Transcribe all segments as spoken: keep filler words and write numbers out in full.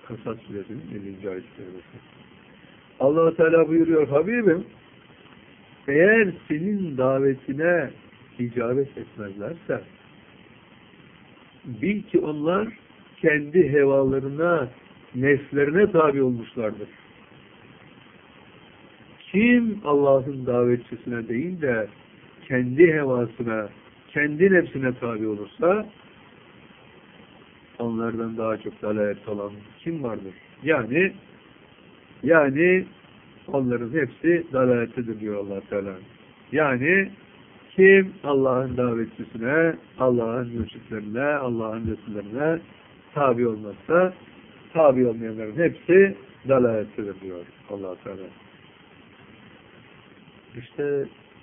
Kasas suresinin ellinci ayet-i kerimesi. Allah-u Teala buyuruyor, Habibim, eğer senin davetine icabet etmezlerse, bil ki onlar kendi hevalarına, nefslerine tabi olmuşlardır. Kim Allah'ın davetçisine değil de kendi hevasına, kendi nefsine tabi olursa, onlardan daha çok dalalet olan kim vardır? Yani yani onların hepsi dalalettedir diyor Allah Teala. Yani kim Allah'ın davetçisine, Allah'ın mürşitlerine, Allah'ın resullerine tabi olmazsa, tabi olmayanların hepsi dalalettedir diyor Allah Teala. İşte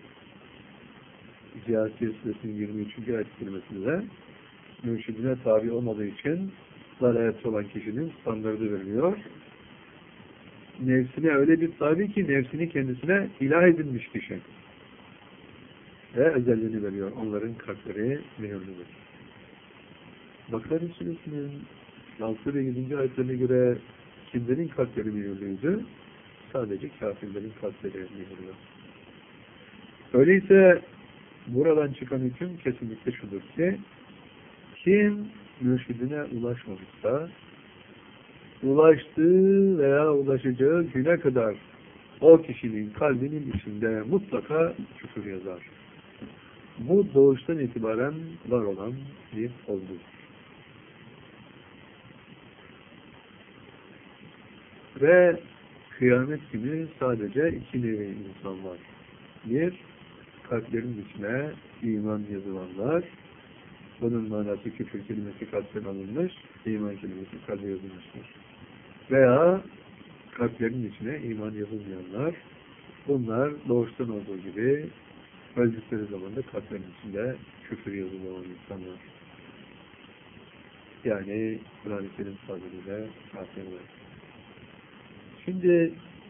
Câsiye Suresinin yirmi üçüncü ayet kelimesinde mürşidine tabi olmadığı için dalalet olan kişinin standardı veriliyor. Nefsine öyle bir tabi ki nefsini kendisine ilah edinmiş kişi. Ve özelliğini veriyor. Onların kalpleri mühürlüdür. Bakara Suresinin altı ve yedinci ayetlerine göre kimlerin kalpleri mühürlüydü? Sadece kafirlerin kalpleri mühürlü. Öyleyse buradan çıkan hüküm kesinlikle şudur ki, kim mürşidine ulaşmamışsa, ulaştığı veya ulaşacağı güne kadar o kişinin kalbinin içinde mutlaka küfür yazar. Bu doğuştan itibaren var olan bir olgudur. Ve kıyamet günü sadece iki nevi insan var. Bir, kalplerin içine iman yazılanlar, bunun manası küfür kelimesi kalpten alınmış, iman kelimesi kalbe yazılmıştır. Veya kalplerin içine iman yazılmayanlar, bunlar doğuştan olduğu gibi öldükleri zaman da kalplerin içinde küfür yazılı olan insanlar. Yani Kur'an-ı Kerim tabiriyle kafirler. Şimdi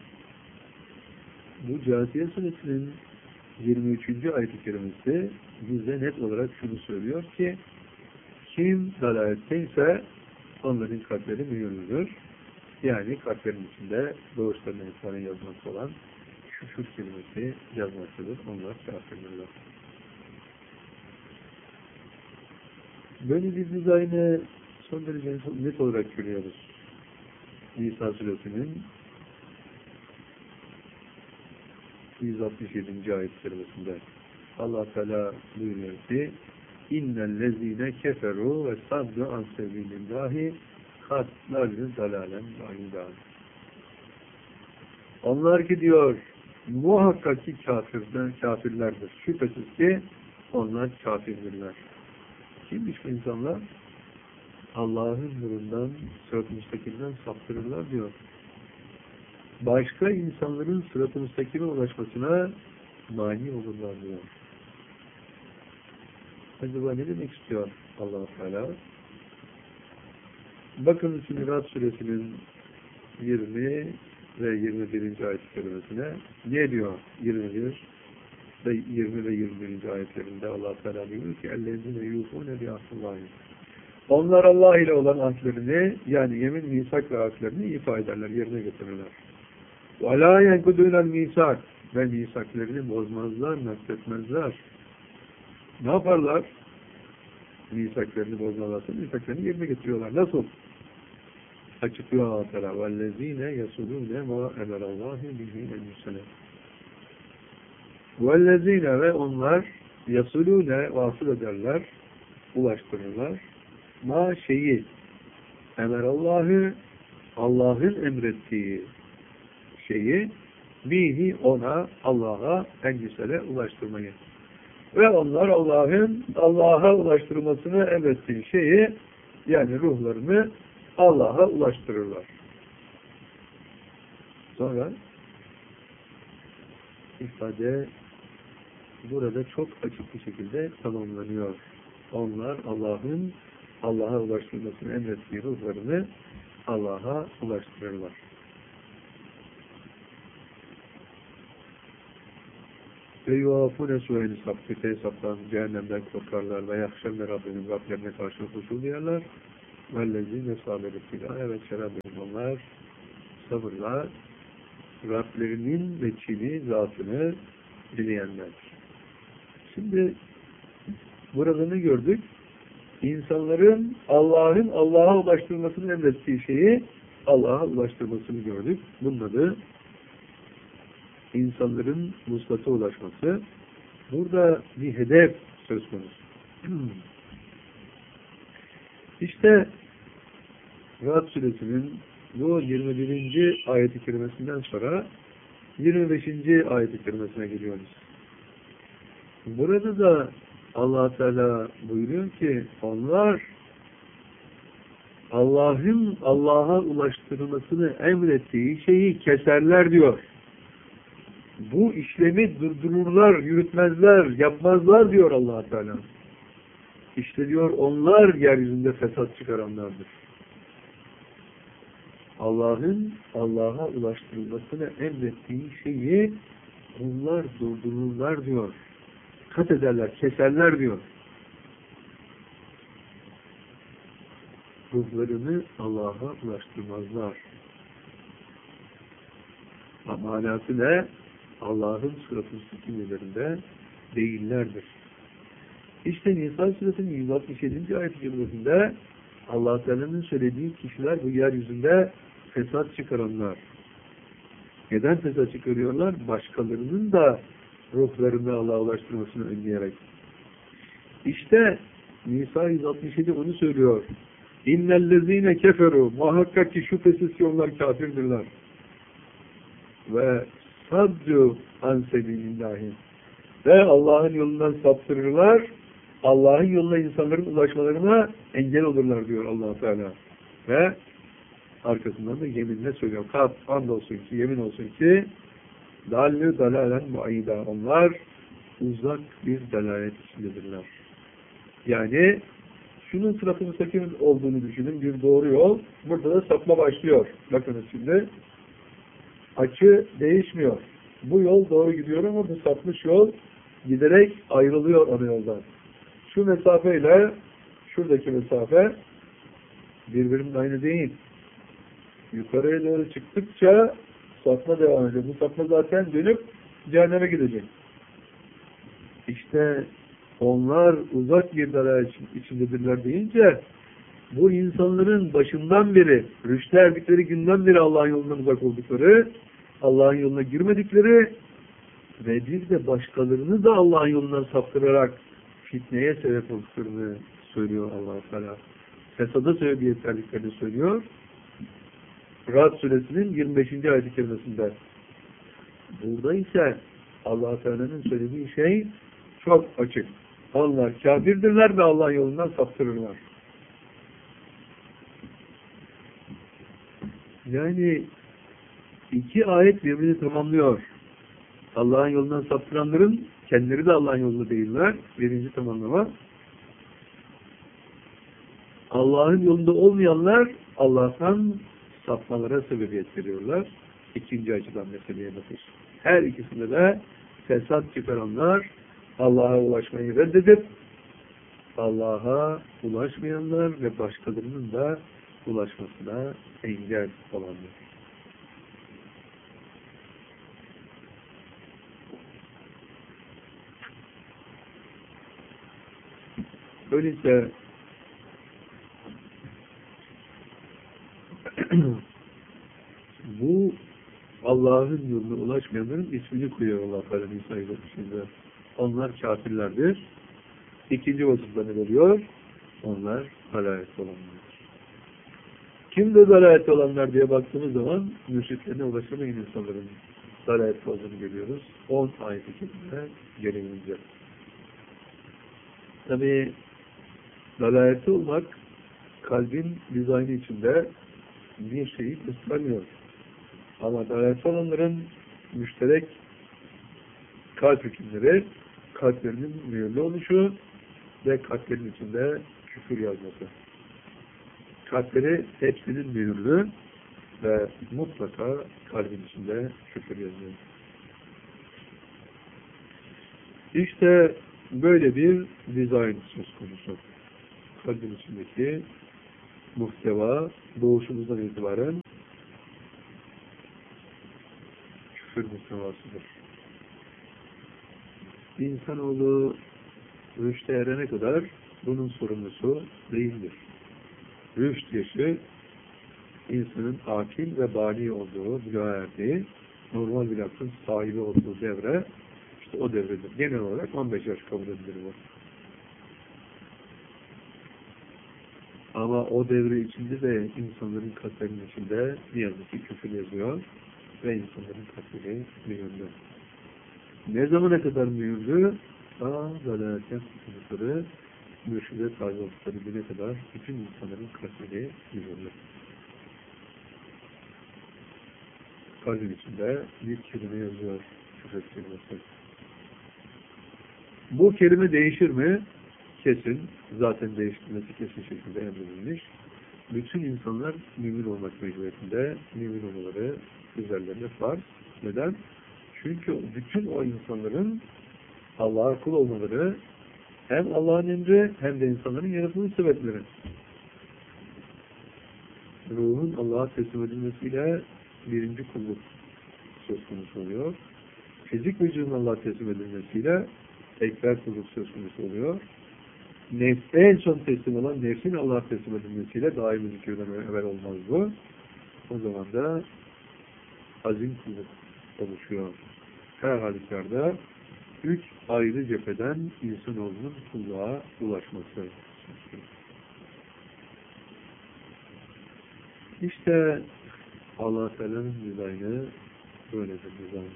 bu Câsiye Suresinin yirmi üçüncü ayet-i kerimesi bize net olarak şunu söylüyor ki, kim dalaletteyse onların kalpleri mühürlüdür. Yani kalplerin içinde doğuştan insanın yazması olan küfür kelimesi yazmaktadır. Onlar kafirdirler. Böyle bir dizaynı son derece net olarak görüyoruz. Nisa Suresinin yüz altmış yedinci ayet-i kerimesinde Allah Teala buyuruyor ki, İnnellezîne keferû ve saddu an sebîlillâhi katlarlı dalâlen bâidân. Onlar ki diyor, muhakkak ki kafirler, kafirlerdir. Şüphesiz ki onlar kafirdirler. Kimmiş bu insanlar? Allah'ın nurundan, sırat-ı müstakimden saptırırlar diyor. Başka insanların sırat-ı müstakime ulaşmasına mani olurlar diyor. Acaba ne demek istiyor Allah-u Teala? Bakın Miraç Suresinin yirmi ve yirmi birinci ayet-i kerimesine ne diyor? yirmi bir ve yirmi ve yirmi birinci ayetlerinde Allah Teala diyor ki ellezine yufune bi ahdillahi. Onlar Allah ile olan ahdlerini, yani yemin, misak ve ahdlerini ifa ederler, yerine getirirler. Ve la yenkudûnel misak, ve misaklerini bozmazlar, nakletmezler. Ne yaparlar? Misaklerini bozmazlarsa misaklerini yerine getiriyorlar. Nasıl? Açıklıyor Allah Teala. وَالَّذ۪ينَ يَسُلُونَ مَا اَمَرَ اللّٰهِ بِهِ اَلْمُسَلَمِ وَالَّذ۪ينَ ve onlar يَسُلُونَ vasıl ederler, ulaştırırlar. Ma şeyi emerallahü Allah'ın emrettiği şeyi bihi ona, Allah'a encüsele ulaştırmayı. Ve onlar Allah'ın Allah'a ulaştırmasını emrettiği şeyi, yani ruhlarını Allah'a ulaştırırlar. Sonra ifade burada çok açık bir şekilde tamamlanıyor. Onlar Allah'ın Allah'a ulaştırmasını emrettiği ruhlarını Allah'a ulaştırırlar. Ve yuvafune suheni sapkıte hesaptan cehennemden korkarlar ve yakşemler Rabbinin Rablerine karşı huşu duyarlar vellezîne sâberu filâhe ve şerâbehum, onlar sabırla Rablerinin veçhini, zatını dileyenlerdir. Şimdi burada ne gördük? İnsanların Allah'ın Allah'a ulaştırmasını emrettiği şeyi Allah'a ulaştırmasını gördük. Bunun adı insanların vuslata ulaşması. Burada bir hedef söz konusu. İşte Ra'd suresinin bu yirmi birinci ayet-i kerimesinden sonra yirmi beşinci ayet-i kerimesine geliyoruz. Burada da Allah Teala buyuruyor ki onlar Allah'ın Allah'a ulaştırmasını emrettiği şeyi keserler diyor. Bu işlemi durdururlar, yürütmezler, yapmazlar diyor Allah Teala. İşte diyor onlar yeryüzünde fesat çıkaranlardır. Allah'ın Allah'a ulaştırılmasını emrettiği şeyi onlar durdururlar diyor. Kat ederler, keserler diyor. Ruhlarını Allah'a ulaştırmazlar. Manası ne? Allah'ın sırat-ı müstakimlerinde değillerdir. İşte Nisa suresinin yüz altmış yedinci ayet-i kerimesinde Allah Teala'nın söylediği kişiler bu yeryüzünde fesat çıkaranlar. Neden fesat çıkarıyorlar? Başkalarının da ruhlarını Allah'a ulaştırmasını önleyerek. İşte Nisa yüz altmış yedi onu söylüyor. İnnellezîne keferu, muhakkak ki şüphesiz ki onlar kafirdirler. Ve saddu an sebilillahi, ve Allah'ın yolundan saptırırlar, Allah'ın yoluna insanların ulaşmalarına engel olurlar diyor Allah Teala. Ve arkasından da yeminle söylüyor. Kat, andolsun ki, yemin olsun ki dallü dalalen muayida, onlar uzak bir dalalet içindedirler. Yani şunun sıratı müstakim olduğunu düşünün, bir doğru yol. Burada da sapma başlıyor. Bakınız şimdi. Açı değişmiyor. Bu yol doğru gidiyor ama bu sapmış yol giderek ayrılıyor ana yoldan. Şu mesafeyle şuradaki mesafe birbirinin aynı değil. Yukarıya doğru çıktıkça sapma devam ediyor. Bu sapma zaten dönüp cehenneme gidecek. İşte onlar uzak bir dalalet içindedirler deyince bu insanların başından beri, rüşte erdikleri günden beri Allah'ın yolundan uzak oldukları, Allah'ın yoluna girmedikleri ve bir de başkalarını da Allah'ın yolundan saptırarak fitneye sebep olduklarını söylüyor Allah-u Teala. Fesada sebebiyet verdiklerini söylüyor. Ra'd suresinin yirmi beşinci ayet-i kerimesinde. Burada ise Allah-u Teala'nın söylediği şey çok açık. Onlar kafirdirler ve Allah'ın yolundan saptırırlar. Yani iki ayet birbirini tamamlıyor. Allah'ın yolundan saptıranların kendileri de Allah'ın yolunda değiller. Birinci tamamlama. Allah'ın yolunda olmayanlar Allah'tan sapmalara sebebiyet veriyorlar. İkinci açıdan meseleye bakış. Her ikisinde de fesat çıkaranlar Allah'a ulaşmayı reddedip Allah'a ulaşmayanlar ve başkalarının da ulaşmasına engel olanlar. Öyleyse bu Allah'ın yoluna ulaşmayanların ismini koyuyor Allah Teala Nisa yüz altmış yedide. Onlar kafirlerdir. İkinci vasıflarını veriyor. Onlar dalalet olanlardır. Kimde dalalet olanlar diye baktığımız zaman mürşitlerine ulaşamayan insanların dalalet olduğunu görüyoruz. on ayet-i kerimede gelince. Tabi dalaleti olmak kalbin dizaynı içinde bir şeyi göstermiyor. Ama dalalet olanların müşterek kalp hükümleri, kalplerinin mühürlü oluşu ve kalplerin içinde küfür yazması. Kalpleri hepsinin mühürlü ve mutlaka kalbin içinde küfür yazıyor. İşte böyle bir dizayn söz konusu. Kalbin içindeki muhteva doğuşumuzdan itibaren küfür muhtevasıdır. İnsanoğlu rüşte erene kadar bunun sorumlusu değildir. Rüşt yaşı insanın akil ve bali olduğu, bülâğa erdiği, normal bir aklın sahibi olduğu devre, işte o devredir. Genel olarak on beş yaş kabul edilir bu. Ama o devre içinde de insanların kalplerinin içinde ne yazık ki küfür yazıyor ve insanların kalpleri mühürlü. Ne zamana kadar mühürlü? Ta zalâken sıkıntıları, mürşide tabi oldukları güne kadar bütün insanların kalpleri mühürlü. Kalbin içinde bir kelime yazıyor, küfür kelimesi. Bu kelime değişir mi? Kesin. Zaten değiştirmesi kesin şekilde emredilmiş. Bütün insanlar mümin olmak mecburiyetinde, mümin olmaları üzerlerine farz. Neden? Çünkü bütün o insanların Allah'a kul olmaları hem Allah'ın emri hem de insanların yaratılış sebepleri. Ruhun Allah'a teslim edilmesiyle birinci kulluk söz konusu oluyor. Fizik vücudun Allah'a teslim edilmesiyle ekber kulluk söz konusu oluyor. Nefs, en son teslim olan nefsin Allah'a teslim edilmesiyle daimi zikirden evvel olmaz bu. O zaman da azim kulluk oluşuyor. Her halükarda üç ayrı cepheden insanoğlunun kulluğa ulaşması. İşte Allah-u Teala'nın dizaynı böyledir dizayn.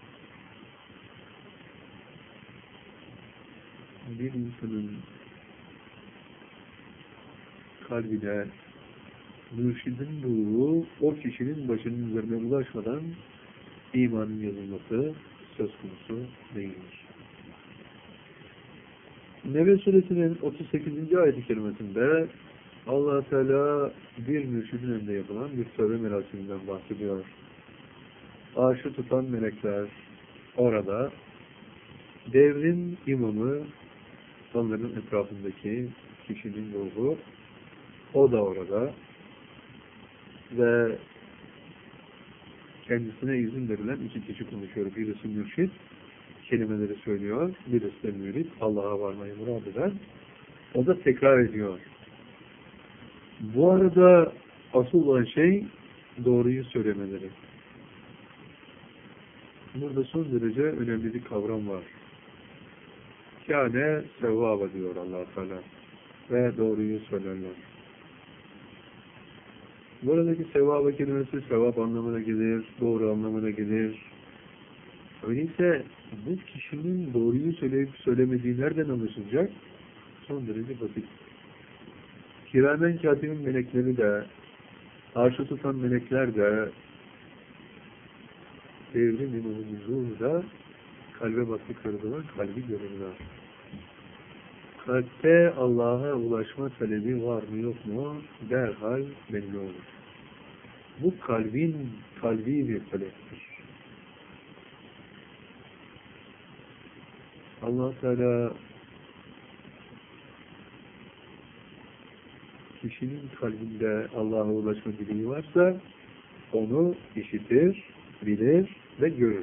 Bir insanın kalbine mürşidin ruhu o kişinin başının üzerine ulaşmadan imanın yazılması söz konusu değildir. Nebe Suresinin otuz sekizinci ayet-i kerimesinde Allah Teala bir mürşidin önünde yapılan bir tövbe merasiminden bahsediyor. Arşı tutan melekler orada, devrin imamı, onların etrafındaki kişinin ruhu, o da orada ve kendisine izin verilen iki kişi konuşuyor. Birisi mürşid, kelimeleri söylüyor. Birisi de mürid, Allah'a varmayı murad eden. O da tekrar ediyor. Bu arada asıl olan şey doğruyu söylemeleri. Burada son derece önemli bir kavram var. Kâne sevvâba diyor Allah-u Teala. Ve doğruyu söylerler. Buradaki sevaba kelimesi sevap anlamına gelir, doğru anlamına gelir. Öyleyse bu kişinin doğruyu söyleyip söylemediği nereden anlaşılacak? Son derece basit. Kiramen katibin melekleri de, arşı tutan melekler de, devrin imamının ruhu da kalbe bastıkları zaman kalbi görürler. Kalpte Allah'a ulaşma talebi var mı yok mu derhal belli olur. Bu kalbin kalbi bir taleptir. Allah Teala kişinin kalbinde Allah'a ulaşma dileği varsa onu işitir, bilir ve görür.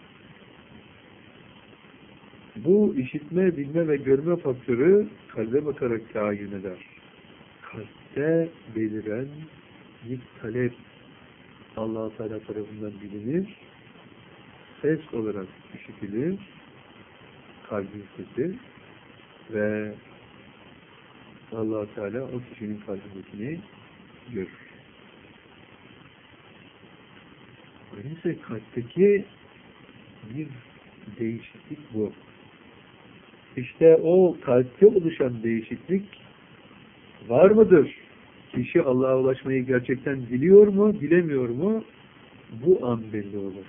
Bu işitme, bilme ve görme faktörü kalbe bakarak tayin eder. Kalpte beliren bir talep Allah-u Teala tarafından bilinir, ses olarak işitilir, kalbin sesi ve Allah-u Teala o kişinin kalbindekini görür. Öyleyse kalpteki bir değişiklik bu. İşte o kalpte oluşan değişiklik var mıdır? Kişi Allah'a ulaşmayı gerçekten biliyor mu, bilemiyor mu? Bu an belli olur.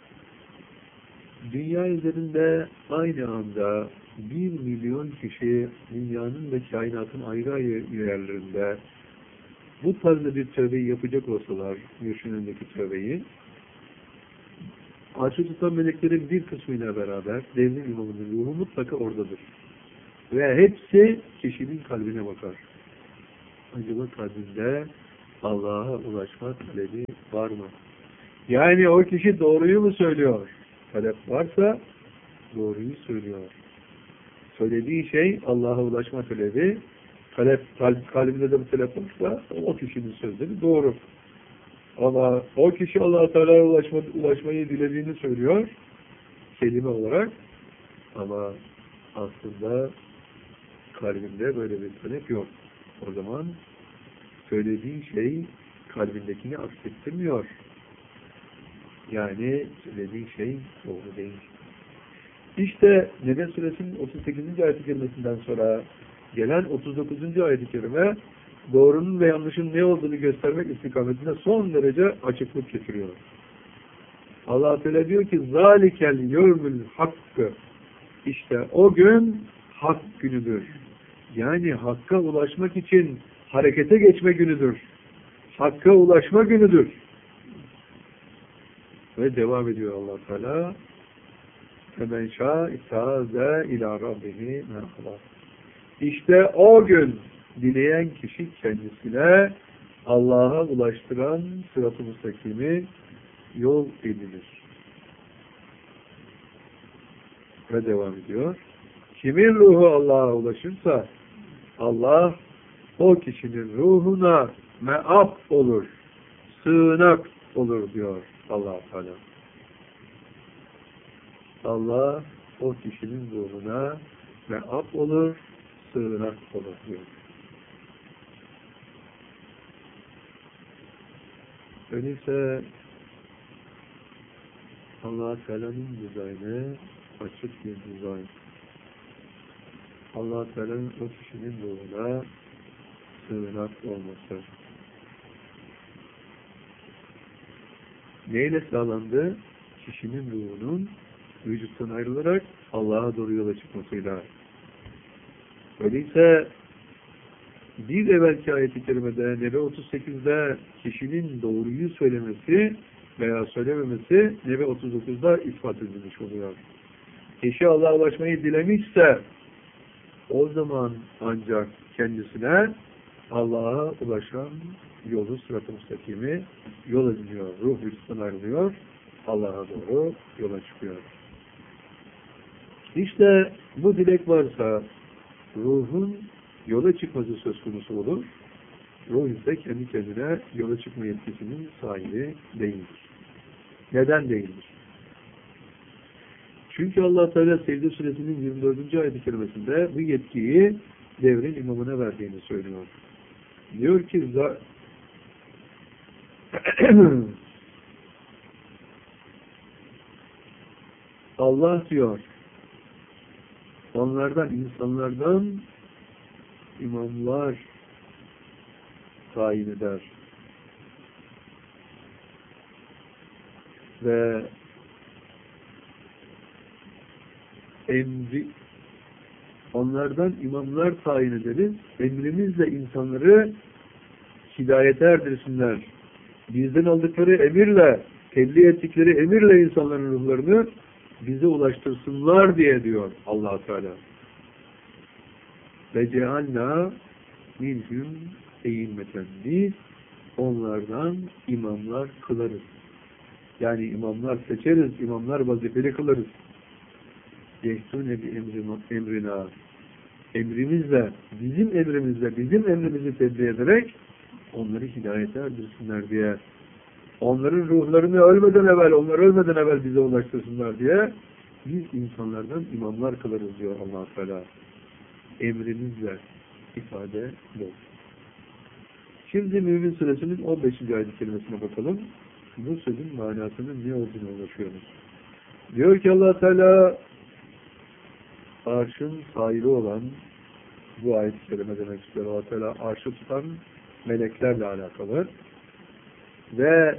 Dünya üzerinde aynı anda bir milyon kişi dünyanın ve kainatın ayrı ayrı yerlerinde bu tarzda bir tövbeyi yapacak olsalar, mürşidindeki tövbeyi, arşı tutan meleklerin bir kısmıyla beraber devrin imamının ruhu mutlaka oradadır. Ve hepsi kişinin kalbine bakar. acaba kalbinde Allah'a ulaşma talebi var mı? Yani o kişi doğruyu mu söylüyor? Talep varsa doğruyu söylüyor. Söylediği şey Allah'a ulaşma talebi, talep, kalbinde de bu talep varsa o kişinin sözleri doğru. Ama o kişi Allah-u Teala'ya ulaşma, ulaşmayı dilediğini söylüyor kelime olarak, ama aslında kalbinde böyle bir talep yok. O zaman söylediği şey kalbindekini aksettirmiyor. Yani söylediği şey doğru değil. İşte Nebe Suresinin otuz sekizinci ayet-i kerimesinden sonra gelen otuz dokuzuncu ayet-i kerime doğrunun ve yanlışın ne olduğunu göstermek istikametinde son derece açıklık getiriyor. Allah Teala diyor ki zalikel yevmül hakkı, işte o gün hak günüdür. Yani hakka ulaşmak için harekete geçme günüdür. Hakka ulaşma günüdür. Ve devam ediyor Allah Teala. Femen şâ ittâze ilâ rabbihi merhaba. İşte o gün dileyen kişi kendisine Allah'a ulaştıran sırat-ı müstakimi yol edilir. Ve devam ediyor. Kimin ruhu Allah'a ulaşırsa Allah o kişinin ruhuna me'ab olur, sığınak olur diyor Allah Teala. Allah o kişinin ruhuna me'ab olur, sığınak olur diyor. Öyleyse Allah Teala'nın dizaynı açık bir dizayn. Allah Teala'nın o kişinin ruhuna sığınak olması. Neyle sağlandı? Kişinin ruhunun vücuttan ayrılarak Allah'a doğru yola çıkmasıyla. Öyleyse bir evvelki ayet-i kerimede Nebe otuz sekizde kişinin doğruyu söylemesi veya söylememesi Nebe otuz dokuzda ispat edilmiş oluyor. Kişi Allah'a ulaşmayı dilemişse o zaman ancak kendisine Allah'a ulaşan yolu, sırat-ı müstakimi yol ediliyor. Ruh vücuttan ayrılıyor, Allah'a doğru yola çıkıyor. İşte bu dilek varsa ruhun yola çıkması söz konusu olur. Ruh ise kendi kendine yola çıkma yetkisinin sahibi değildir. Neden değildir? Çünkü Allah Teala Secde Suresinin yirmi dördüncü ayet-i kerimesinde bu yetkiyi devrin imamına verdiğini söylüyor. Diyor ki Allah diyor onlardan, insanlardan imamlar tayin eder. Ve emri onlardan imamlar tayin ederiz. Emrimizle insanları hidayete erdirsinler. Bizden aldıkları emirle, tebliğ ettikleri emirle insanların ruhlarını bize ulaştırsınlar diye diyor Allah Teala. Ve cealna minhum eyyimeten, biz onlardan imamlar kılarız. Yani imamlar seçeriz, imamlar vazifeli kılarız. Yehtûne bi emrina, emrimizle, bizim emrimizle, bizim emrimizi tebliğ ederek onları hidayete erdirsinler diye, onların ruhlarını ölmeden evvel, onlar ölmeden evvel bize ulaştırsınlar diye biz insanlardan imamlar kılarız diyor Allah Teala. Emrimizle ifade bu. Şimdi Mümin Suresinin on beşinci ayet-i kerimesine bakalım. Bu sözün manasının ne olduğunu ulaşıyoruz. Diyor ki Allah Teala, arşın sahibi olan, bu ayet-i kerime demek istiyor Allah Teala, arşı tutan meleklerle alakalı ve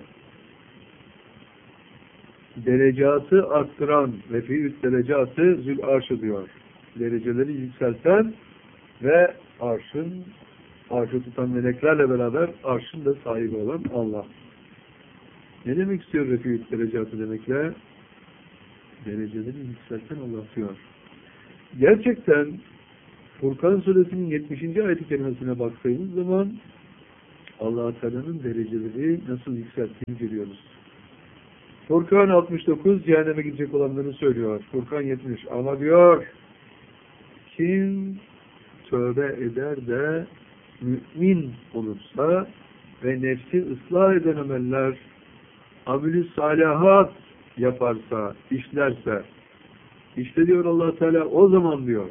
derecatı arttıran ve fi'üt derecatı zül arşı diyor. Dereceleri yükselten ve arşın, arşı tutan meleklerle beraber arşın da sahibi olan Allah. Ne demek istiyor refi'üt derecatı demekle? Dereceleri yükselten Allah diyor. Gerçekten Furkan suresinin yetmişinci ayet-i kerimesine baktığımız zaman Allah-u Teala'nın dereceleri nasıl yükselttiğini görüyoruz. Furkan altmış dokuz cehenneme gidecek olanları söylüyor. Furkan yetmiş ama diyor kim tövbe eder de mümin olursa ve nefsi ıslah eden ameller amel-i salihat yaparsa, işlerse işte diyor Allah Teala o zaman diyor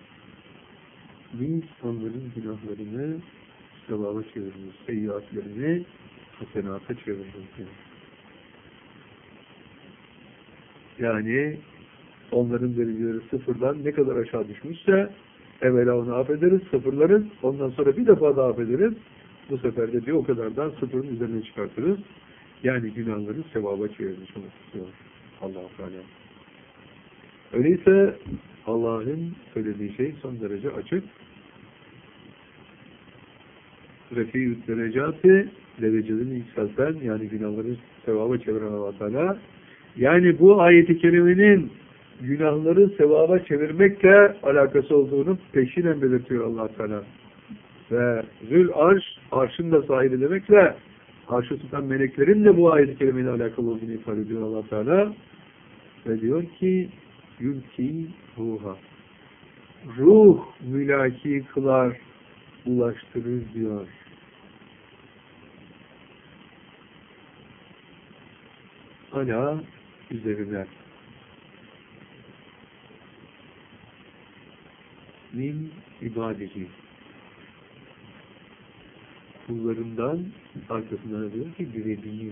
biz onların günahlarını sevaba çeviririz, seyyiatlerini hasenata çeviririz diyor. Yani onların dereceleri sıfırdan ne kadar aşağı düşmüşse evvela onu affederiz, sıfırlarız, ondan sonra bir defa daha affederiz. Bu sefer de bir o kadardan sıfırın üzerine çıkartırız. Yani günahları sevaba çevirmiş olmak istiyor Allah-u Teala. Öyleyse Allah'ın söylediği şey son derece açık. Refi-ü derecati derecelerini yükselten yani günahları sevaba çeviren Allah-u Teala. Yani bu ayet-i kerimenin günahları sevaba çevirmekle alakası olduğunu peşinen belirtiyor Allah Teala. Ve Zül Arş, arşın da sahibi demekle arşı tutan meleklerin de bu ayet-i kerimeyle alakalı olduğunu ifade ediyor Allah Teala. Ve diyor ki yülki ruha. Ruh mülaki kılar, ulaştırır diyor. Hala üzerine. Min ibadeti. Kullarından arkasından diyor ki dilediğini.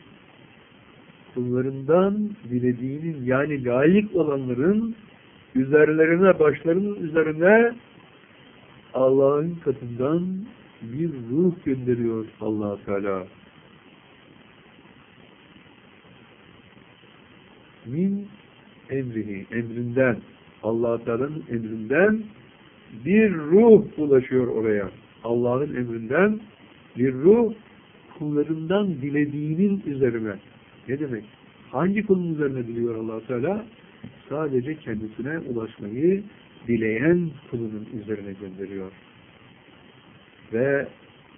Kullarından dilediğinin yani layık olanların üzerlerine, başlarının üzerine Allah'ın katından bir ruh gönderiyor Allah Teala. Min emrihi, emrinden, Allah Teala'nın emrinden bir ruh ulaşıyor oraya. Allah'ın emrinden bir ruh kullarından dilediğinin üzerine. Ne demek? Hangi kulun üzerine diliyor Allah Teala? Sadece kendisine ulaşmayı dileyen kulunun üzerine gönderiyor. Ve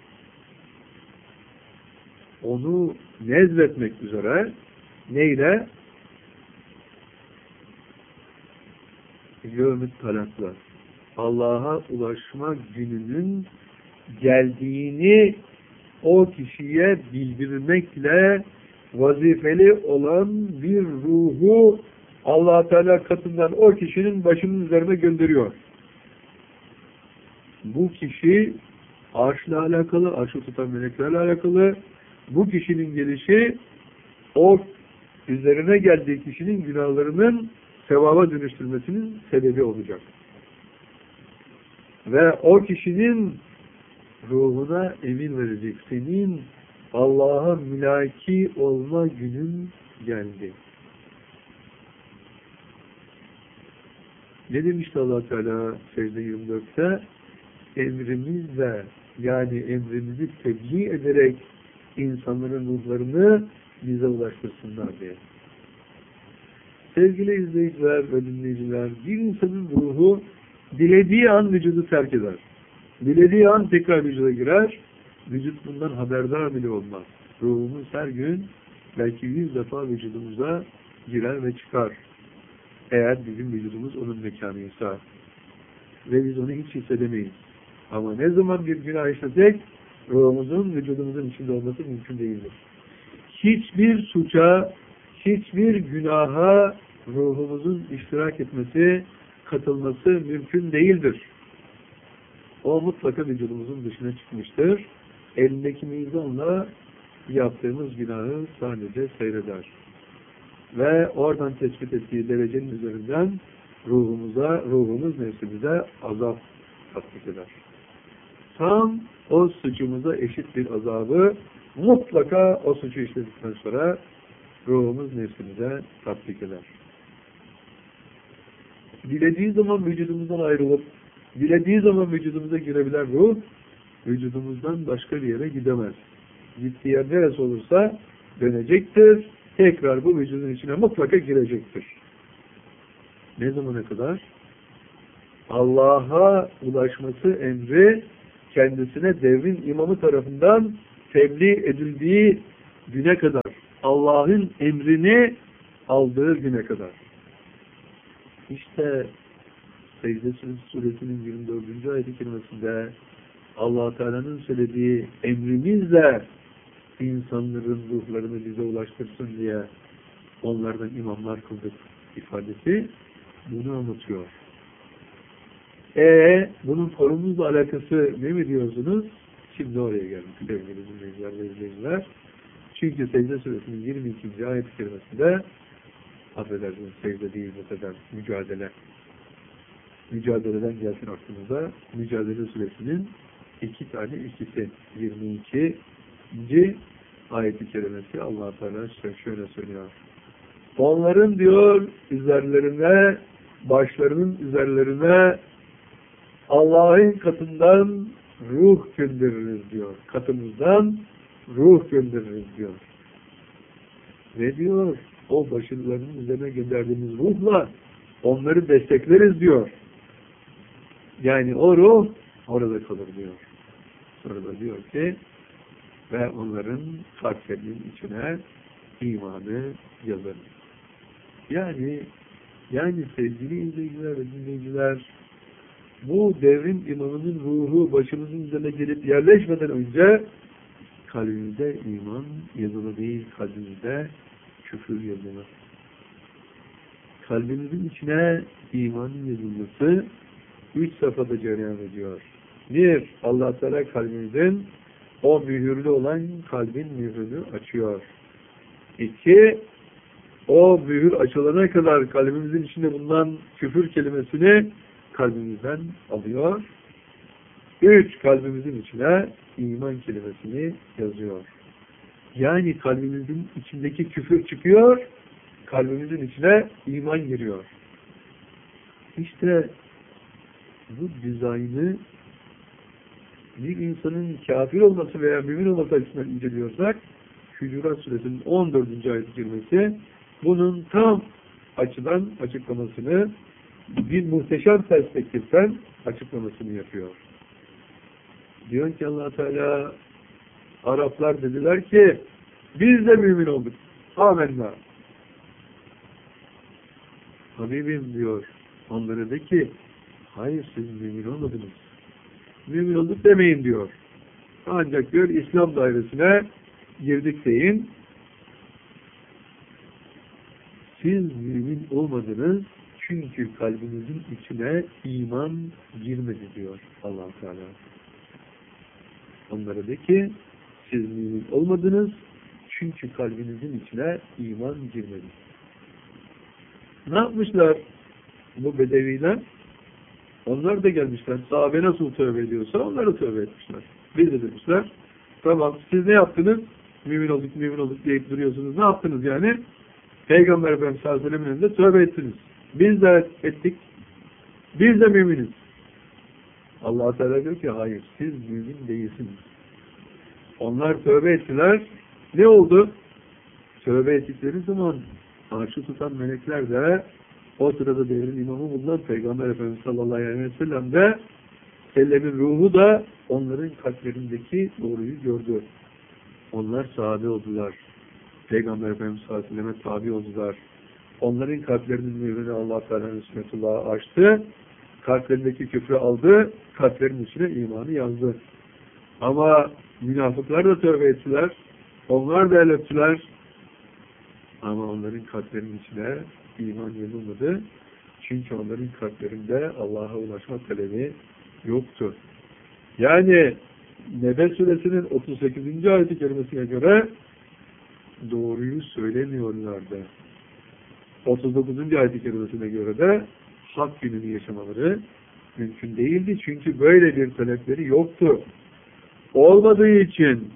onu nezletmek üzere neyle? Yevmüt talakla. Allah'a ulaşma gününün geldiğini o kişiye bildirmekle vazifeli olan bir ruhu Allah Teala katından o kişinin başının üzerine gönderiyor. Bu kişi arşla alakalı, arşı tutan meleklerle alakalı. Bu kişinin gelişi o üzerine geldiği kişinin günahlarının sevaba dönüştürmesinin sebebi olacak. Ve o kişinin ruhuna emin verecek. Senin Allah'a mülaki olma günün geldi. Ne demişti Allah Teala Secde yirmi dörtte? Emrimizle yani emrimizi tebliğ ederek insanların ruhlarını bize ulaştırsınlar diye. Sevgili izleyiciler ve dinleyiciler, bir insanın ruhu dilediği an vücudu terk eder. Dilediği an tekrar vücuda girer. Vücut bundan haberdar bile olmaz. Ruhumuz her gün belki yüz defa vücudumuza girer ve çıkar. Eğer bizim vücudumuz onun mekanıysa. Ve biz onu hiç hissedemeyiz. Ama ne zaman bir günah işlesek ruhumuzun vücudumuzun içinde olması mümkün değildir. Hiçbir suça, hiçbir günaha ruhumuzun iştirak etmesi, katılması mümkün değildir. O mutlaka vücudumuzun dışına çıkmıştır. Elindeki mizanla yaptığımız günahı sadece seyreder. Ve oradan tespit ettiği derecenin üzerinden ruhumuza, ruhumuz nefsimize azap tatbik eder. Tam o suçumuza eşit bir azabı mutlaka o suçu işledikten sonra ruhumuz nefsimize tatbik eder. Dilediği zaman vücudumuzdan ayrılıp dilediği zaman vücudumuza girebilen ruh vücudumuzdan başka bir yere gidemez. Gittiği yer neresi olursa dönecektir. Tekrar bu vücudun içine mutlaka girecektir. Ne zamana kadar? Allah'a ulaşması emri kendisine devrin imamı tarafından tebliğ edildiği güne kadar, Allah'ın emrini aldığı güne kadar. İşte Secde Suresinin yirmi dördüncü ayet-i kerimesinde Allah Teala'nın söylediği emrimizle insanların ruhlarını bize ulaştırsın diye onlardan imamlar kıldık ifadesi bunu anlatıyor. Eee bunun konumuzla alakası ne mi diyorsunuz? Şimdi oraya geldik sevgili dinleyiciler ve izleyiciler. Çünkü Secde Suresinin yirmi ikinci ayet-i kerimesinde affedersiniz secde değil zaten mücadele. Mücadeleden gelsin aklımıza. Mücadele Suresinin iki tane ikisi yirmi ikinci ayet-i kerimesi Allah Teala şöyle söylüyor. Onların diyor üzerlerine, başlarının üzerlerine Allah'ın katından ruh göndeririz diyor. Katımızdan ruh göndeririz diyor. Ne diyor? O başlarının üzerine gönderdiğimiz ruhla onları destekleriz diyor. Yani o ruh orada kalır diyor. Sonra da diyor ki ve onların kalplerinin içine imanı yazarız. Yani yani sevgili izleyiciler ve dinleyiciler bu devrin imamının ruhu başımızın üzerine gelip yerleşmeden önce kalbimizde iman yazılı değil, kalbimizde küfür yazılı. Kalbimizin içine imanın yazılması üç safhada cereyan ediyor. Bir, Allah Teala kalbimizin o mühürlü olan kalbin mühürünü açıyor. İki, o mühür açılana kadar kalbimizin içinde bulunan küfür kelimesini kalbimizden alıyor. Üç, kalbimizin içine iman kelimesini yazıyor. Yani kalbimizin içindeki küfür çıkıyor, kalbimizin içine iman giriyor. İşte bu dizaynı bir insanın kafir olması veya mümin olması açısından inceliyorsak Hucurat Suresinin on dördüncü ayet-i kerimesi bunun tam açıdan açıklamasını bir muhteşem perspektiften açıklamasını yapıyor. Diyor ki Allah Teala Araplar dediler ki biz de mümin olduk. Amenna. Habibim diyor onlara de ki hayır siz mümin olmadınız. Mümin olduk demeyin diyor. Ancak diyor İslam dairesine girdik deyin. Siz mümin olmadınız çünkü kalbinizin içine iman girmedi diyor Allah Teala. Onlara de ki siz mümin olmadınız çünkü kalbinizin içine iman girmedi. Ne yapmışlar bu bedeviler? Onlar da gelmişler. Sahabe nasıl tövbe ediyorsa onlar da tövbe etmişler. Biz de demişler. Tamam siz ne yaptınız? Mümin olduk, mümin olduk deyip duruyorsunuz. Ne yaptınız yani? Peygamber Efendimiz sallallahu aleyhi ve sellem'in önünde tövbe ettiniz. Biz de ettik. Biz de müminiz. Allah Teala diyor ki hayır siz mümin değilsiniz. Onlar tövbe ettiler. Ne oldu? Tövbe ettikleri zaman arşı tutan melekler de o sırada devrin imamı bulunan Peygamber Efendimiz sallallahu aleyhi ve sellem de sellemin ruhu da onların kalplerindeki doğruyu gördü. Onlar sahabe oldular. Peygamber Efendimiz sallallahu aleyhi ve selleme tabi oldular. Onların kalplerinin mührünü Allah Teala'nın hikmetullah'a açtı. Kalplerindeki küfrü aldı. Kalplerinin içine imanı yazdı. Ama münafıklar da tövbe ettiler. Onlar da el öptüler. Ama onların kalplerinin içine iman yazılmadı. Çünkü onların kalplerinde Allah'a ulaşma talebi yoktu. Yani Nebe Suresinin otuz sekizinci ayet-i kerimesine göre doğruyu söylemiyorlardı. otuz dokuzuncu ayet-i kerimesine göre de hak gününü yaşamaları mümkün değildi. Çünkü böyle bir talepleri yoktu. Olmadığı için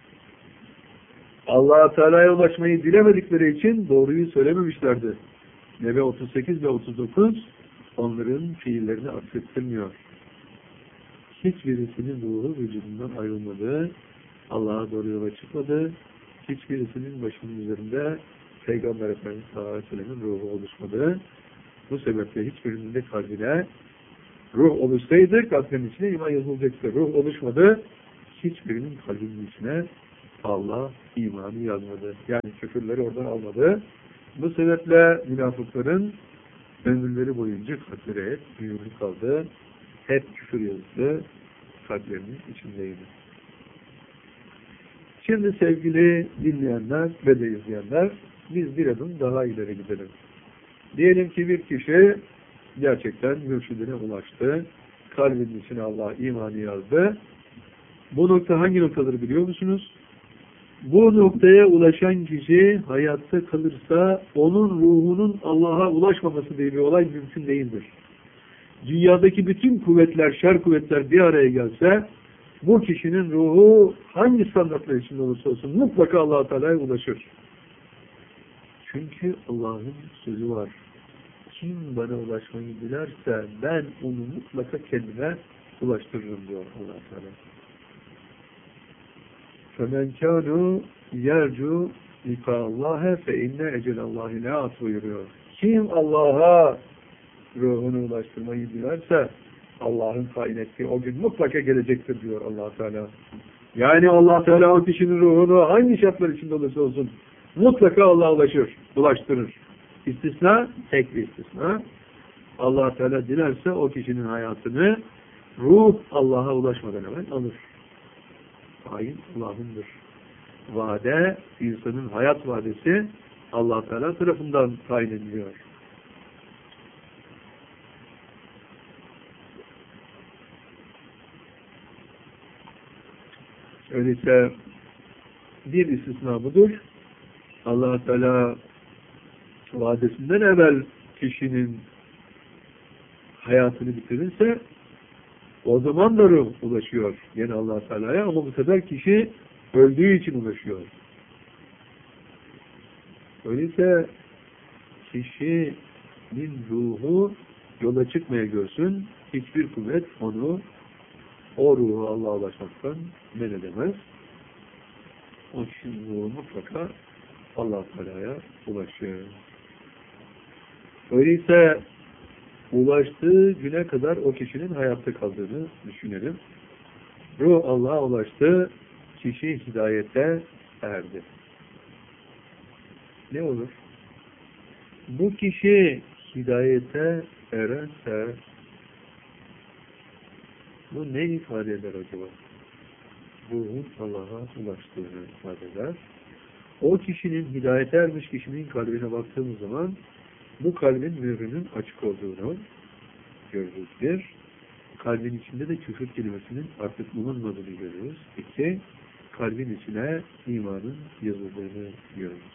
Allah-u Teala'ya ulaşmayı dilemedikleri için doğruyu söylememişlerdi. Nebe otuz sekiz ve otuz dokuz onların fiillerini aksettirmiyor. Hiçbirisinin ruhu vücudundan ayrılmadı. Allah'a doğru yola çıkmadı. Hiçbirisinin başının üzerinde Peygamber Efendimiz sallallahu aleyhi ve sellem'in ruhu oluşmadı. Bu sebeple hiçbirinin de kalbine Ruh oluşsaydı kalbinin içine iman yazılacaktı. Ruh oluşmadı. Hiçbirinin kalbinin içine Allah imanı yazmadı. Yani küfürleri oradan almadı. Bu sebeple münafıkların ömürleri boyunca kalpleri hep mühürlü kaldı. Hep küfür yazısı kalplerinin içindeydi. Şimdi sevgili dinleyenler ve de izleyenler, biz bir adım daha ileri gidelim. Diyelim ki bir kişi gerçekten mürşidine ulaştı. Kalbinin içine Allah imanı yazdı. Bu nokta hangi noktadır biliyor musunuz? Bu noktaya ulaşan kişi hayatta kalırsa onun ruhunun Allah'a ulaşmaması diye bir olay mümkün değildir. Dünyadaki bütün kuvvetler, şer kuvvetler bir araya gelse bu kişinin ruhu hangi standartlar içinde olursa olsun mutlaka Allah-u Teala'ya ulaşır. Çünkü Allah'ın sözü var. Kim bana ulaşmayı dilerse ben onu mutlaka kendime ulaştırırım diyor Allah-u Teala. فَمَنْ كَانُوا يَرْجُوا لِقَاءَ اللّٰهَ فَاِنَّ اَجَلَ اللّٰهِ لَاَتْ buyuruyor. Kim Allah'a ruhunu ulaştırmayı dilerse Allah'ın tayin ettiği o gün mutlaka gelecektir diyor Allah Teala. Yani Allah Teala o kişinin ruhunu hangi şartlar içinde olursa olsun mutlaka Allah'a ulaşır, ulaştırır. İstisna, tek bir istisna. Allah Teala dilerse o kişinin hayatını ruh Allah'a ulaşmadan hemen alır. Tayin Allah'ındır. Vade, insanın hayat vadesi Allah Teala tarafından tayin ediliyor. Öyleyse bir istisna budur. Allah Teala vadesinden evvel kişinin hayatını bitirirse o zaman da ruh ulaşıyor yine Allah Teala'ya, ama bu sefer kişi öldüğü için ulaşıyor. Öyleyse kişinin ruhu yola çıkmaya görsün, hiçbir kuvvet onu, o ruhu Allah'a ulaşmaktan men edemez. O kişinin ruhu mutlaka Allah Teala'ya ulaşıyor. Öyleyse ulaştığı güne kadar o kişinin hayatta kaldığını düşünelim. Ruh Allah'a ulaştı, kişi hidayete erdi. Ne olur? Bu kişi hidayete ererse bu ne ifade eder acaba? Ruhun Allah'a ulaştığını ifade eder. O kişinin hidayete ermiş kişinin kalbine baktığımız zaman bu kalbin mührünün açık olduğunu görürüz. Bir, kalbin içinde de küfür kelimesinin artık bulunmadığını görürüz. İki, kalbin içine imanın yazıldığını görürüz.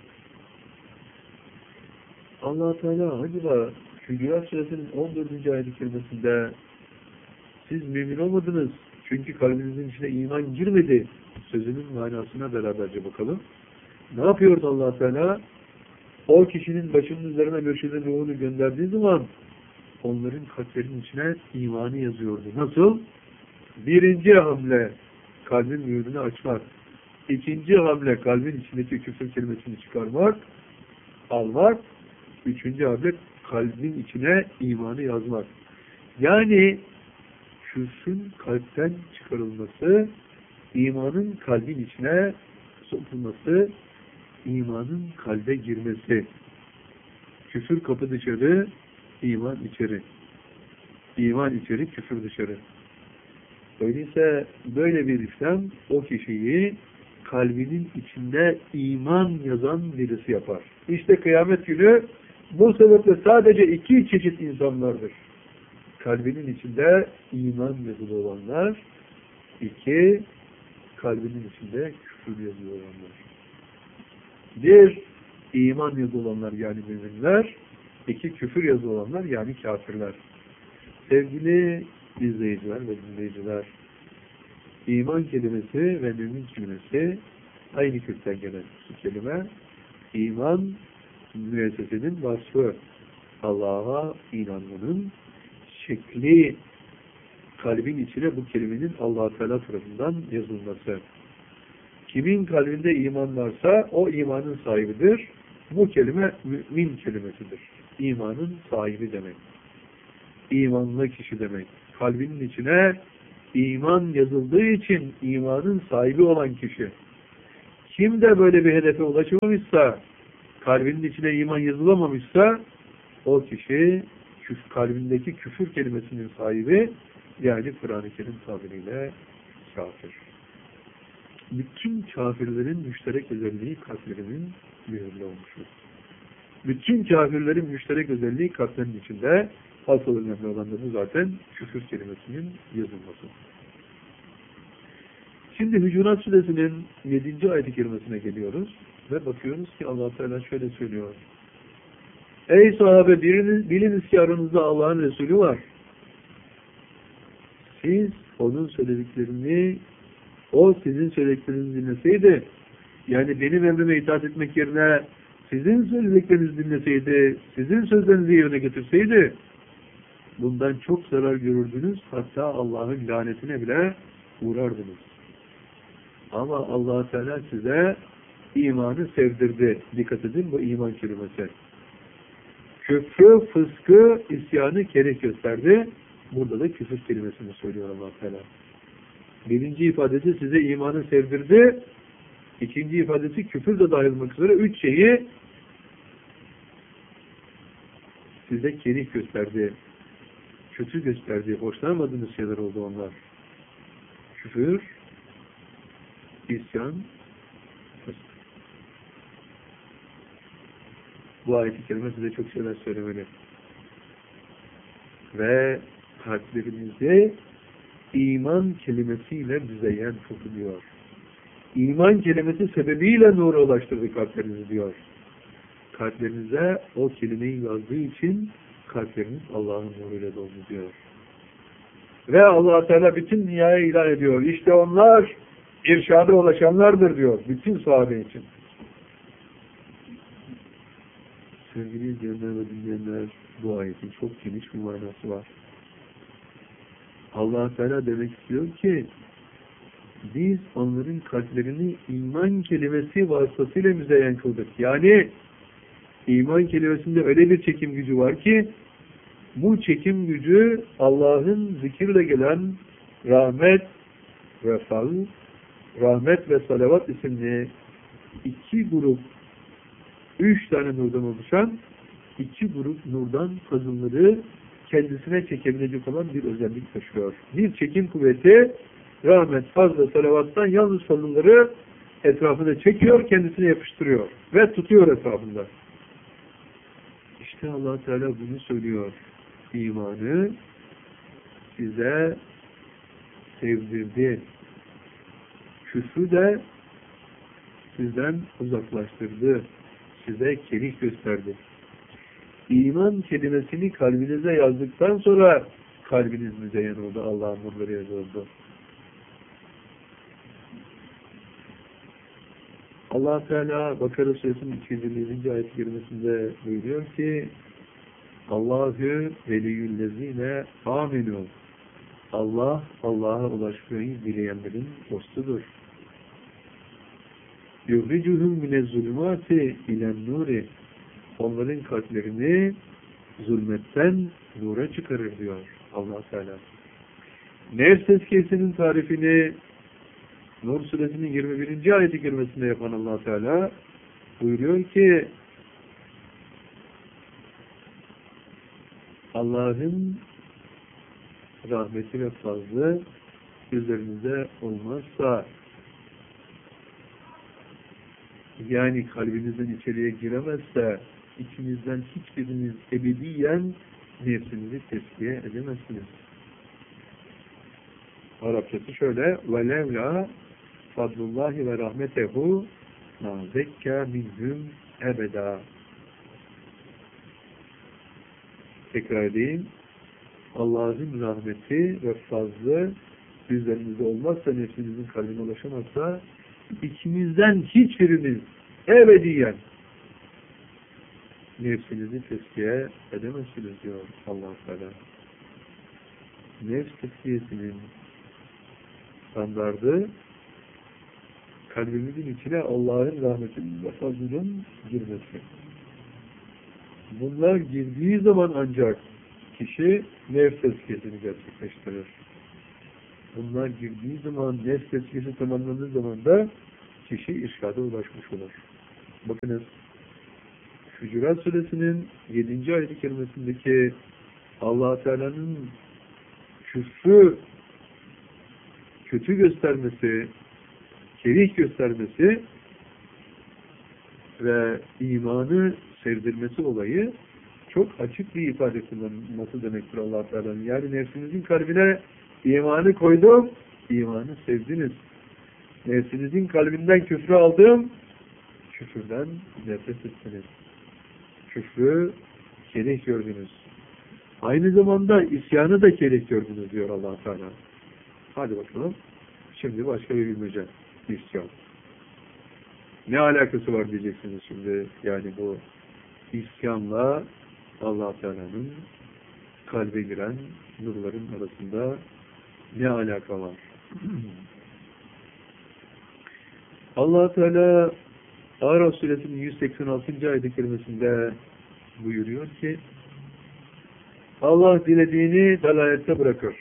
Allah-u Teala acaba Hücurat Suresinin on dördüncü ayet-i kerimesinde siz mümin olmadınız çünkü kalbinizin içine iman girmedi sözünün manasına beraberce bakalım. Ne yapıyordu Allah Teala? O kişinin başının üzerine mürşidin ruhunu gönderdiği zaman onların kalplerinin içine imanı yazıyordu. Nasıl? Birinci hamle kalbin mühürünü açmak. İkinci hamle kalbin içindeki küfür kelimesini çıkarmak, almak. Üçüncü hamle kalbin içine imanı yazmak. Yani küfrün kalpten çıkarılması, imanın kalbin içine sokulması, imanın kalbe girmesi. Küfür kapı dışarı, iman içeri. İman içeri, küfür dışarı. Öyleyse böyle bir işlem o kişiyi kalbinin içinde iman yazan birisi yapar. İşte kıyamet günü bu sebeple sadece iki çeşit insanlardır. Kalbinin içinde iman yazılı olanlar, iki, kalbinin içinde küfür yazılı olanlar. Bir, iman yazılı olanlar yani müminler, iki, küfür yazılı olanlar yani kafirler. Sevgili izleyiciler ve dinleyiciler, iman kelimesi ve mümin kelimesi aynı kökten gelen iki kelime. İman müessesenin vasfı, Allah'a inanmanın şekli, kalbin içine bu kelimenin Allah-u Teala tarafından yazılması. Kimin kalbinde iman varsa o imanın sahibidir. Bu kelime mümin kelimesidir. İmanın sahibi demek. imanlı kişi demek. Kalbinin içine iman yazıldığı için imanın sahibi olan kişi. Kim de böyle bir hedefe ulaşamamışsa, kalbinin içine iman yazılamamışsa, o kişi küf, kalbindeki küfür kelimesinin sahibi, yani Kur'an-ı Kerim tabiriyle kafir. Bütün kafirlerin müşterek özelliği kalplerinin mühürlü olmuştur. Bütün kafirlerin müşterek özelliği kalplerin içinde. Asıl önemli olan da bu zaten küfür kelimesinin yazılması. Şimdi Hücurat Suresinin yedinci ayet-i kerimesine geliyoruz ve bakıyoruz ki Allah Teala şöyle söylüyor. Ey sahabe, biriniz, biliniz ki aranızda Allah'ın Resulü var. Siz onun söylediklerini, o sizin söylediklerinizi dinleseydi, yani benim emrime itaat etmek yerine sizin söylediklerinizi dinleseydi, sizin sözlerinizi yerine getirseydi, bundan çok zarar görürdünüz, hatta Allah'ın lanetine bile uğrardınız. Ama Allah Teala size imanı sevdirdi. Dikkat edin bu iman kelimesi. Küfrü, fıskı, isyanı kerih gösterdi. Burada da küfür kelimesini söylüyor Allah Teala. Birinci ifadesi size imanı sevdirdi. İkinci ifadesi küfür de dahil olmak üzere üç şeyi size kerih gösterdi. Kötü gösterdi. Hoşlanmadığınız şeyler oldu onlar. Küfür, isyan, fısk. Bu ayet-i kerime size çok şeyler söylemeli. Ve kalplerimizi iman kelimesiyle müzeyyen tutuluyor. İman kelimesi sebebiyle nura ulaştırdı kalplerinizi diyor. Kalplerinize o kelimeyi yazdığı için kalpleriniz Allah'ın nuruyla doldu diyor. Ve Allah Teala bütün dünyaya ilan ediyor. İşte onlar irşada ulaşanlardır diyor. Bütün sahabe için. Sevgili izleyenler ve dinleyenler, bu ayetin çok geniş bir manası var. Allah Teala demek istiyor ki biz onların kalplerini iman kelimesi vasıtasıyla müzeyyen kıldık. Yani iman kelimesinde öyle bir çekim gücü var ki bu çekim gücü Allah'ın zikirle gelen rahmet ve fazl, rahmet ve salavat isimli iki grup, üç tane nurdan oluşan iki grup nurdan fazılları kendisine çekebilecek olan bir özellik taşıyor. Bir çekim kuvveti rahmet, fazl ve salavattan yalnız fazılları etrafına çekiyor, kendisine yapıştırıyor ve tutuyor etrafında. İşte Allah Teala bunu söylüyor. İmanı size sevdirdi. Küfrü de sizden uzaklaştırdı. Size kerih gösterdi. İman kelimesini kalbinize yazdıktan sonra kalbiniz müzeyyen oldu. Allah'ın nurları yazıldı. Allah Teala Bakara Suresinin iki yüz elli ayet-i kerimesinde buyuruyor ki Allahü veliyyüllezine aminu. Allah, Allah'a ulaşmayı dileyenlerin dostudur. Yuhricuhum minezzulümati ilen nuri. Onların kalplerini zulmetten nura çıkarır diyor Allah Teala. Nefs tezkiyesinin tarifini Nur Suresinin yirmi birinci ayet-i kerimesinde yapan Allah Teala buyuruyor ki Allah'ın rahmeti ve fazlı üzerinize olmazsa, yani kalbinizden içeriye giremezse, içinizden hiçbiriniz ebediyen nefsinizi tezkiye edemezsiniz. Arapçası şöyle: وَلَوْلَا فَضْلُ اللّٰهِ وَرَحْمَتَهُ مَا زَكَّى مِنْهُمْ اَبَدًا. Tekrar edeyim. Allah'ın rahmeti ve fazlı üzerinizde olmazsa, nefsinizin kalbine ulaşamazsa, içinizden hiçbiriniz ebediyen nefsinizi tezkiye edemezsiniz diyor Allah Teala. Nefs tezkiyesinin standardı kalbimizin içine Allah'ın rahmetinin ve fazlının girmesi. Bunlar girdiği zaman ancak kişi nefs tezkiyesini gerçekleştirir. Bunlar girdiği zaman, nefs tezkiyesi tamamlandığı zaman da kişi irşada ulaşmış olur. Bakınız, Hucurat Suresinin yedinci ayet-i kerimesindeki Allah-u Teala'nın küfrü kötü göstermesi, kerih göstermesi ve imanı sevdirmesi olayı çok açık bir ifade kullanılması demektir Allah-u Teala'nın. Yani nefsinizin kalbine imanı koydum, imanı sevdiniz. Nefsinizin kalbinden küfrü aldım, küfürden nefret ettiniz. Küfrü kerih gördünüz. Aynı zamanda isyanı da kerih gördünüz diyor Allah-u Teala. Hadi bakalım. Şimdi başka bir bilmece. İsyan. Ne alakası var diyeceksiniz şimdi. Yani bu isyanla Allah-u Teala'nın kalbe giren nurların arasında ne alaka var? Allah-u Teala Araf Suresinin yüz seksen altıncı ayet-i kerimesinde buyuruyor ki Allah dilediğini dalalette bırakır.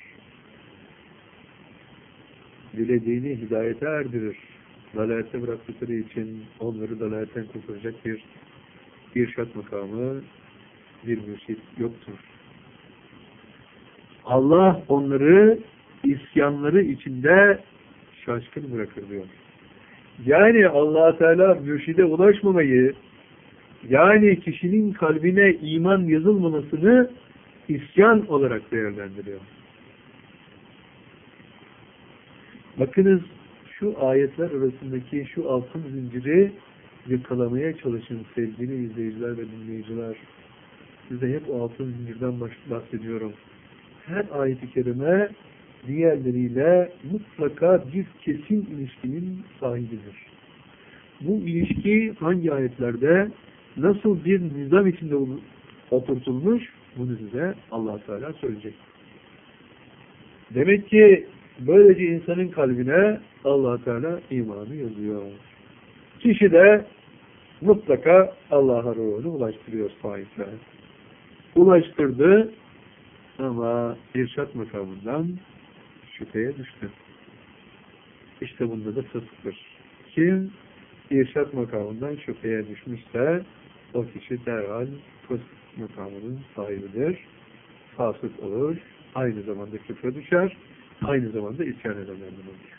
Dilediğini hidayete erdirir. Dalalette bıraktıkları için onları dalaletten kurtaracak bir irşat makamı, bir mürşit yoktur. Allah onları isyanları içinde şaşkın bırakır diyor. Yani Allah Teala mürşide ulaşmamayı, yani kişinin kalbine iman yazılmamasını isyan olarak değerlendiriyor. Bakınız şu ayetler arasındaki şu altın zinciri yakalamaya çalışın sevgili izleyiciler ve dinleyiciler. Size hep o altın zincirden bahsediyorum. Her ayet-i kerime diğerleriyle mutlaka bir kesin ilişkinin sahibidir. Bu ilişki hangi ayetlerde nasıl bir nizam içinde oturtulmuş bunu size Allah Teala söyleyecek. Demek ki böylece insanın kalbine Allah Teala imanı yazıyor. Kişi de mutlaka Allah'a ruhunu ulaştırıyor sahiple. Ulaştırdı ama irşat makamından şüpheye düştü. İşte bunda da fısktır. Kim irşat makamından şüpheye düşmüşse o kişi derhal fısk makamının sahibidir. Fasık olur. Aynı zamanda küfre düşer. Aynı zamanda isyan edenlerden olur.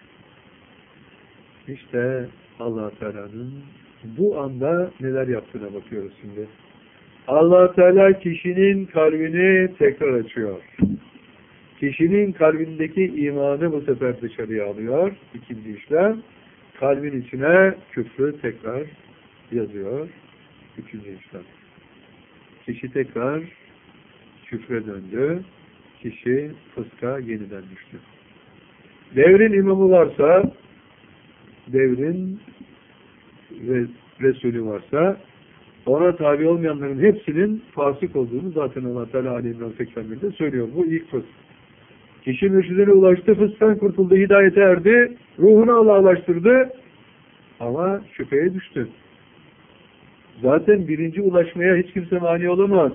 İşte Allah Teala'nın bu anda neler yaptığına bakıyoruz şimdi. Allah Teala kişinin kalbini tekrar açıyor. Kişinin kalbindeki imanı bu sefer dışarıya alıyor. İkinci işlem. Kalbin içine küfrü tekrar yazıyor. Üçüncü işlem. Kişi tekrar küfre döndü. Kişi fıska yeniden düştü. Devrin imamı varsa, devrin ve Resulü varsa, ona tabi olmayanların hepsinin fasık olduğunu zaten Allah Teala Ali İmran seksen bir'de söylüyor. Bu ilk fısk. Kişi mürşidine ulaştı, fısktan kurtuldu, hidayete erdi, ruhunu Allah'a ulaştırdı ama şüpheye düştü. Zaten birinci ulaşmaya hiç kimse mani olamaz.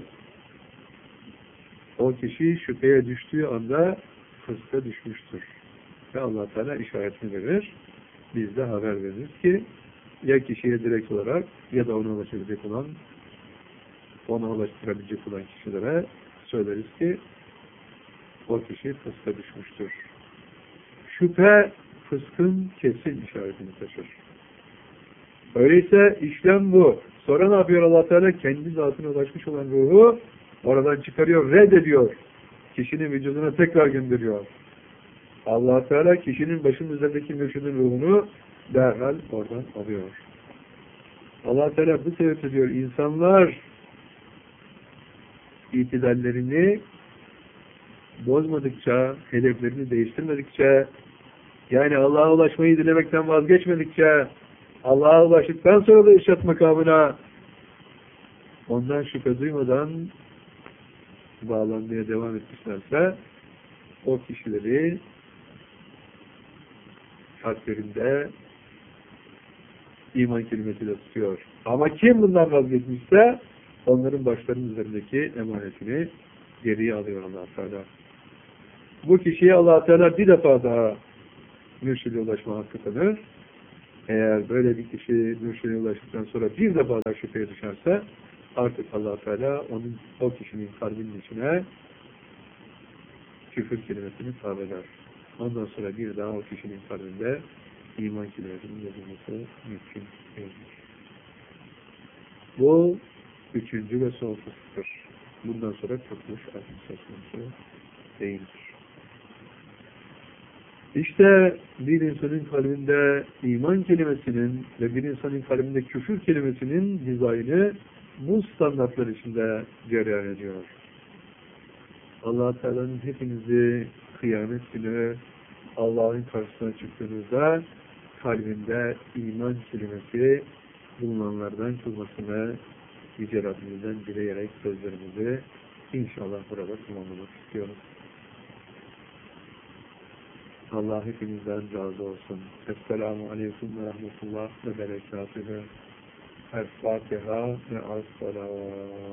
O kişi şüpheye düştüğü anda fıska düşmüştür. Ve Allah Teala işaretini verir. Biz de haber veririz ki ya kişiye direkt olarak ya da ona ulaşabilecek olan, ona ulaştırabilecek olan kişilere söyleriz ki o kişi fıska düşmüştür. Şüphe fıskın kesin işaretini taşır. Öyleyse işlem bu. Sonra ne yapıyor Allah Teala? Kendi zatına ulaşmış olan ruhu oradan çıkarıyor, reddediyor. Kişinin vücuduna tekrar gönderiyor. Allah Teala kişinin başının üzerindeki mürşidin ruhunu derhal oradan alıyor. Allah Teala bu sebeple diyor, insanlar itidallerini bozmadıkça, hedeflerini değiştirmedikçe, yani Allah'a ulaşmayı dilemekten vazgeçmedikçe, Allah'a ulaştıktan sonra da irşat makamına ondan şüphe duymadan bağlanmaya devam etmişlerse o kişileri kalplerinde iman kelimesiyle tutuyor. Ama kim bundan vazgeçmişse onların başlarının üzerindeki emanetini geriye alıyor Allah Teala. Bu kişiye Allah Teala bir defa daha mürşide ulaşma hakkı tanır. Eğer böyle bir kişi mürşide ulaştıktan sonra bir defa daha şüpheye düşerse artık Allah Teala onun, o kişinin kalbinin içine küfür kelimesini sabiler. Ondan sonra bir daha o kişinin kalbinde iman kelimesinin yazılması mümkün değildir. Bu üçüncü ve son fıskıdır. Bundan sonra kurtuluş artık söz konusu değildir. İşte bir insanın kalbinde iman kelimesinin ve bir insanın kalbinde küfür kelimesinin dizaynı bu standartlar içinde cereyan ediyor. Allah-u Teala'nın hepinizi kıyamet günü Allah'ın karşısına çıktığınızda kalbinde iman kelimesi bulunanlardan kılmasını Yüce Rabbimizden dileyerek sözlerimizi inşallah burada tamamlamak istiyoruz. Allah hepinizden razı olsun. Esselamu Aleyküm ve Rahmetullah ve Berekatühü. El-Fatiha ve As-Salam.